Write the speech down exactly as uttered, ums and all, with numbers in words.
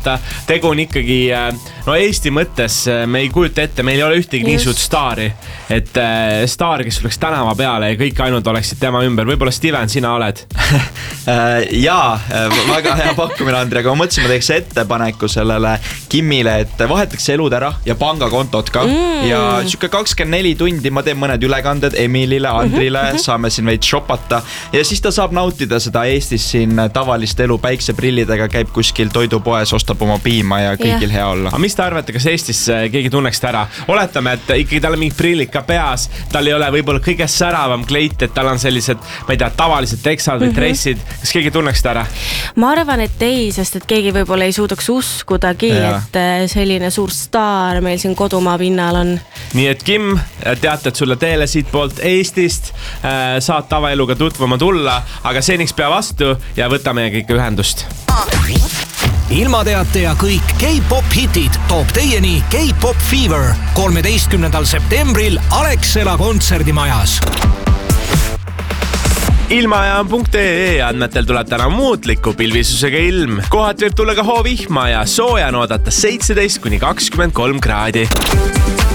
vaata, tegu on ikkagi, no Eesti mõttes me ei kujuta ette, meil ei ole ühtegi Just. nii suurt staari, et äh, staar, kes oleks tänava peale ja kõik ainult oleksid tema ümber. Võib-olla Steven, sina oled? Jaa, väga hea pakkumine, Andri, aga ma mõtlesin, ma teeks ettepaneku sellele Kimmile, et vahetaks elud ära ja pangakontot ka mm. ja siuke kakskümmend neli tundi ma teen mõned ülekanded Emilile, Andrile, mm-hmm. saame siin veid shopata ja siis ta saab nautida seda Eestis siin tavalist elu päikseprillidega, käib kuskil toidupoes, ostab oma piima ja kõigil yeah. hea olla. Aga mis te arvate, kas Eestis keegi tunneks ta ära? Oletame, et ikkagi tal on mingid prillid ka peas, tal ei ole võib-olla kõige säravam kleit, et tal on sellised, ma ei tea, tavalised teksad või mm-hmm. dressid. Kas keegi tunneks ta ära? Ma arvan, et ei, sest et keegi võib-olla ei suudaks uskudagi, ja. et selline suur staar meil siin kodumaa pinnal on. Nii et Kim, teated sulle teele siit poolt Eestist, saad tavaeluga tutvuma tulla, aga seniks pea vastu ja võtame kõik ühendust. Ilmateate ja kõik K-pop hitid toob teieni K-pop Fever kolmeteistkümnendal septembril Alexela kontserdimajas. Ilmajaam.ee andmetel tuleb täna muutliku pilvisusega ilm. Kohad võib tulla ka hoovihma ja sooja on oodata seitseteist kuni kakskümmend kolm kraadi.